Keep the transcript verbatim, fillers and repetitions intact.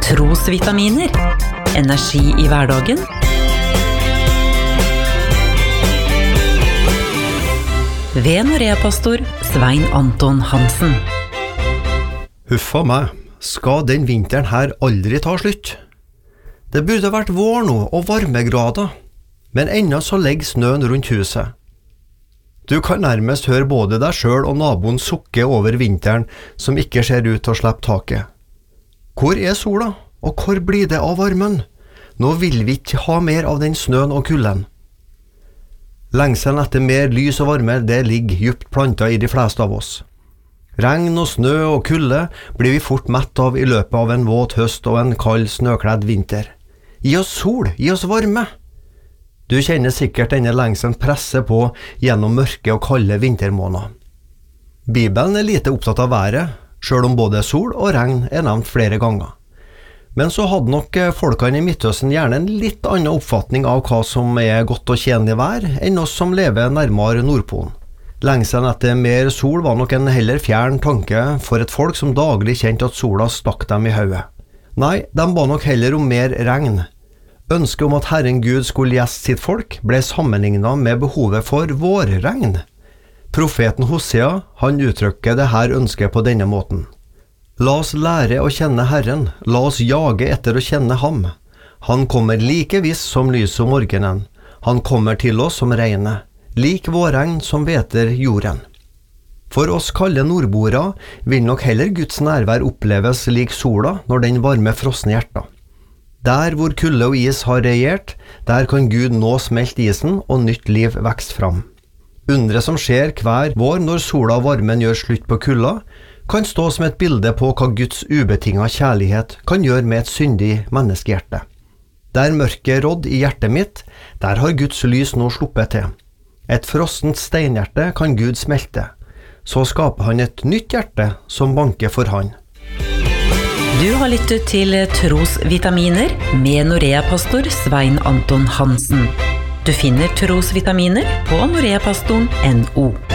Trosvitaminer. Energi i hverdagen. Ved Norea-pastor Svein Anton Hansen. Huffa meg, skal den vinteren her aldri ta slutt? Det burde vært vår nå og varmegrader, men ennå så legger snøen rundt huset. Du kan nærmest høre både deg selv og naboen sukke over vinteren som ikke ser ut til å slippe taket. Hvor er sola, og hvor blir det av varmen? Nå vil vi ikke ha mer av den snøen og kulden. Lengselen etter mer lys og varme, det ligger djupt plantet i de fleste av oss. Regn og snø og kulde blir vi fort mett av i løpet av en våt høst og en kald snøkledd vinter. Gi oss sol, gi oss varme! Du kjenner sikkert denne lengselen presse på gjennom mørke og kalde vintermåneder. Bibelen er lite opptatt av været, selv om både sol og regn er nevnt flere ganger. Men så hadde nok folkene i Midtøsten gjerne en litt annen oppfatning av hva som er godt og tjenlig vær enn oss som lever nærmere Nordpolen. Lengselen etter mer sol var nok en heller fjern tanke for et folk som daglig kjente at sola stakk dem i hodet. Nei, de ba nok heller om mer regn. Ønsket om at Herren Gud skulle gjeste sitt folk ble sammenlignet med behovet for vårregn. Profeten Hosea, han uttrykker det her ønsket på denne måten. La oss lære å kjenne Herren, la oss jage etter å kjenne ham. Han kommer like viss som lyset om morgenen. Han kommer til oss som regnet, lik vårregn som veter jorden. For oss kalde nordboere vil nok heller Guds nærvær oppleves lik sola når den varmer frosne hjerter. Der hvor kulde og is har regjert, der kan Gud nå smelte isen og nytt liv vekst fram. Undre som skjer hver vår når sola og varmen gjør slutt på kulda, kan stå som et bilde på hva Guds ubetinget kjærlighet kan gjøre med et syndig menneskehjerte. Der mørket rådd i hjertet mitt, der har Guds lys nå sluppet til. Et frostent steinhjerte kan Gud smelte. Så skaper han et nytt hjerte som banker for han. Du har lyttet til Trosvitaminer med Norea-pastor Svein Anton Hansen. Du finner Trosvitaminer på noreapastoren punktum no.